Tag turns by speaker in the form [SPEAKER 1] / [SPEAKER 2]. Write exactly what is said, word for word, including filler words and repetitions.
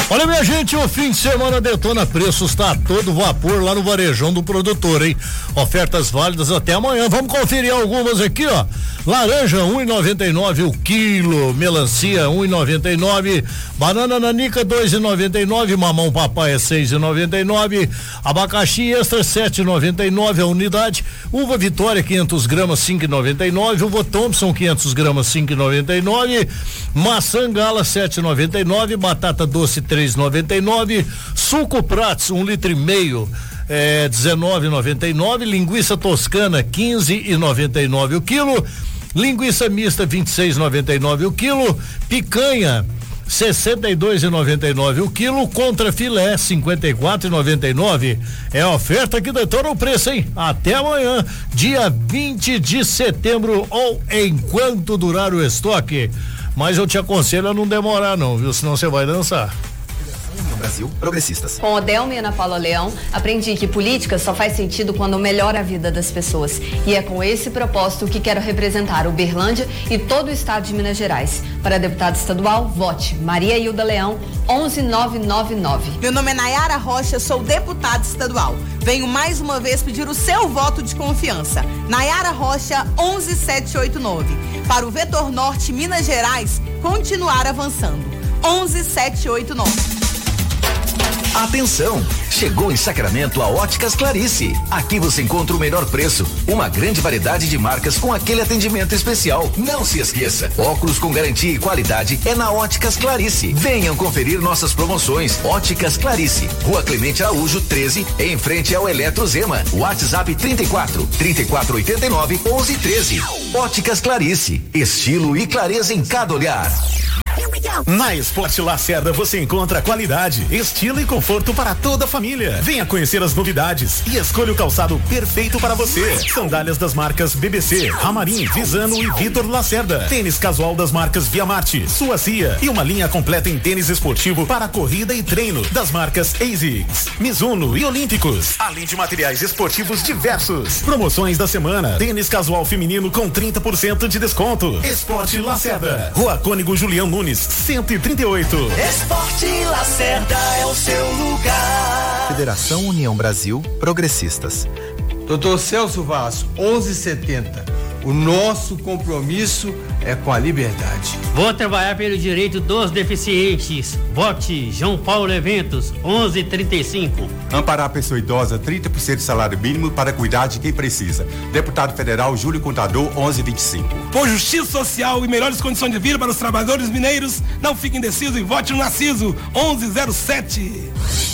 [SPEAKER 1] Olha, minha gente, o fim de semana Detona Preços tá a todo vapor lá no Varejão do Produtor, hein? Ofertas válidas até amanhã. Vamos conferir algumas aqui, ó. Laranja um e noventa e nove o quilo, melancia um e noventa e nove, banana nanica dois e noventa e nove, mamão papaya seis e noventa e nove, abacaxi extra sete e noventa e nove a unidade, uva Vitória quinhentos gramas cinco e noventa e nove, uva Thompson quinhentos gramas cinco e noventa e nove, maçã Gala sete e noventa e nove, batata doce três e noventa e nove, suco Prats um litro e meio é dezenove e noventa e nove, linguiça toscana quinze e noventa e nove o quilo, linguiça mista vinte e seis e noventa e nove o quilo, picanha sessenta e dois e noventa e nove o quilo, contra filé cinquenta e quatro e noventa e nove. É a oferta que detona o preço, hein? Até amanhã, dia vinte de setembro, ou enquanto durar o estoque. Mas eu te aconselho a não demorar não, viu? Senão você vai dançar.
[SPEAKER 2] Brasil, progressistas.
[SPEAKER 3] Com Odelma e Ana Paula Leão, aprendi que política só faz sentido quando melhora a vida das pessoas. E é com esse propósito que quero representar Uberlândia e todo o estado de Minas Gerais. Para deputada estadual, vote Maria Hilda Leão, onze nove nove nove.
[SPEAKER 4] Meu nome é Nayara Rocha, sou deputada estadual. Venho mais uma vez pedir o seu voto de confiança. Nayara Rocha, onze sete oito nove. Para o Vetor Norte, Minas Gerais, continuar avançando. onze sete oito nove.
[SPEAKER 2] Atenção! Chegou em Sacramento a Óticas Clarice. Aqui você encontra o melhor preço, uma grande variedade de marcas com aquele atendimento especial. Não se esqueça, óculos com garantia e qualidade é na Óticas Clarice. Venham conferir nossas promoções. Óticas Clarice, Rua Clemente Araújo treze, em frente ao Eletrozema. WhatsApp trinta e quatro, trinta e quatro oitenta e nove, onze treze. Óticas Clarice, estilo e clareza em cada olhar.
[SPEAKER 5] Na Esporte Lacerda você encontra qualidade, estilo e conforto para toda a família. Venha conhecer as novidades e escolha o calçado perfeito para você. Sandálias das marcas B B C, Ramarim, Visano e Vitor Lacerda. Tênis casual das marcas Via Marte, Suacia e uma linha completa em tênis esportivo para corrida e treino das marcas ASICS, Mizuno e Olímpicos. Além de materiais esportivos diversos. Promoções da semana. Tênis casual feminino com trinta por cento de desconto. Esporte Lacerda, Rua Cônigo Julião Nunes, cento e trinta e oito.
[SPEAKER 6] Esporte Lacerda é o seu lugar.
[SPEAKER 2] Federação União Brasil, progressistas.
[SPEAKER 7] Doutor Celso Vaz, onze setenta. O nosso compromisso é com a liberdade.
[SPEAKER 8] Vou trabalhar pelo direito dos deficientes. Vote João Paulo Eventos, onze trinta e cinco.
[SPEAKER 9] Amparar a pessoa idosa, trinta por cento de salário mínimo para cuidar de quem precisa. Deputado Federal Júlio Contador, onze vinte e cinco.
[SPEAKER 10] Por justiça social e melhores condições de vida para os trabalhadores mineiros, não fique indeciso e vote no Narciso, onze zero sete.